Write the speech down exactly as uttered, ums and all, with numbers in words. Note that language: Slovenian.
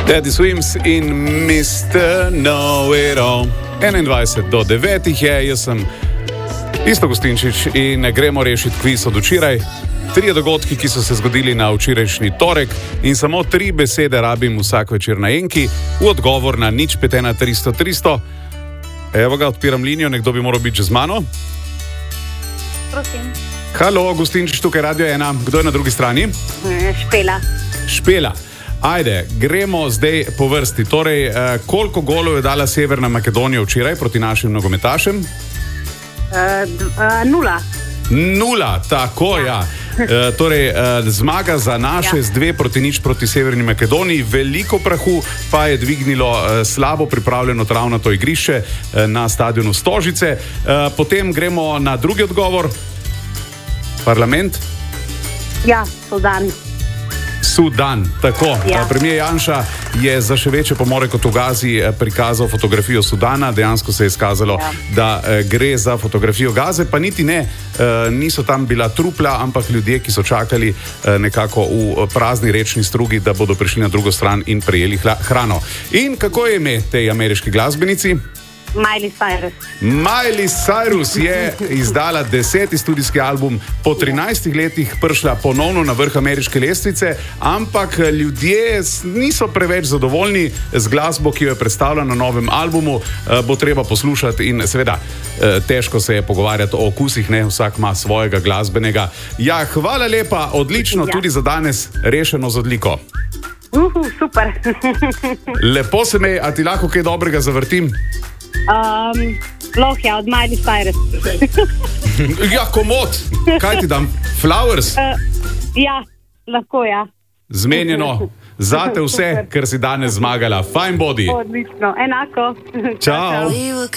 Daddy Swims in mister Know-It-All. enaindvajset do devetih je, jaz sem Isto Gustinčič in gremo rešiti kviz od včeraj. Trije dogodki, ki so se zgodili na včerajšnji torek in samo tri besede rabim vsak večer na enki v odgovor na nič pet ena tristo tristo. Evo ga, odpiram linijo, nekdo bi moral biti že z mano. Prosim. Halo, Gustinčič, tukaj Radio ena. Kdo je na drugi strani? Špela. Špela. Ajde, gremo zdaj po vrsti. Torej, eh, koliko golov je dala Severna Makedonija včeraj proti našim nogometašem? Uh, d, uh, nula. Nula, tako ja. ja. E, torej, e, zmaga za naše ja. z dve proti nič proti Severni Makedoniji. Veliko prahu pa je dvignilo e, slabo pripravljeno travnato igrišče e, na stadionu Stožice. E, potem gremo na drugi odgovor. Parlament? Ja, Sudan. Sudan, tako. Ja. Premijer Janša je za še večje pomore kot v Gazi prikazal fotografijo Sudana. Dejansko se je izkazalo, ja. da eh, gre za fotografijo Gaze, pa niti ne, eh, niso tam bila trupla, ampak ljudje, ki so čakali eh, nekako v prazni rečni strugi, da bodo prišli na drugo stran in prejeli hla, hrano. In kako je ime tej ameriški glasbenici? Miley Cyrus. Miley Cyrus je izdala deseti studijski album, po trinajstih letih prišla ponovno na vrh ameriške lestvice, ampak ljudje niso preveč zadovoljni z glasbo, ki jo je predstavila na novem albumu. Bo treba poslušati in seveda težko se je pogovarjati o okusih, ne, vsak ima svojega glasbenega. Ja, hvala lepa, odlično, ja. tudi za danes rešeno z odliko. Uhu, super. Lepo se me, a ti lahko kaj dobrega zavrtim? Um, Lohja od Miley Cyrus. Ja, komod. Kaj ti dam? Flowers? Uh, ja, lahko ja. Zmenjeno. Zate vse, ker si danes zmagala. Fajn bodi. Odlično, enako. Čau.